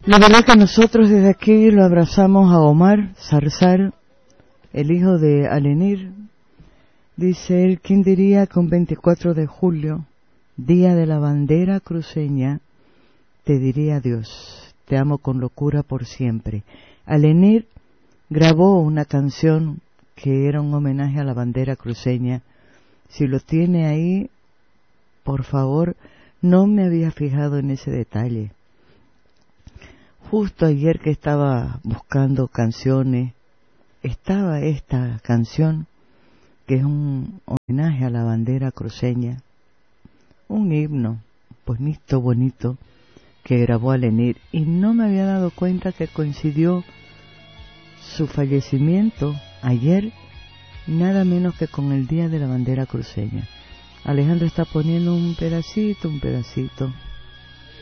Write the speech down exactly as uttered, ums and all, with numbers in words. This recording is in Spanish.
La verdad que nosotros desde aquí lo abrazamos a Omar Zarzar, el hijo de Alenir. Dice él, ¿quién diría que un veinticuatro de julio, día de la bandera cruceña, te diría adiós, te amo con locura por siempre? Alenir grabó una canción que era un homenaje a la bandera cruceña. Si lo tiene ahí, por favor, no me había fijado en ese detalle. Justo ayer que estaba buscando canciones, estaba esta canción, que es un homenaje a la bandera cruceña, un himno bonito, bonito, que grabó Alenir, y no me había dado cuenta que coincidió su fallecimiento ayer, nada menos que con el Día de la Bandera Cruceña. Alejandro está poniendo un pedacito, un pedacito.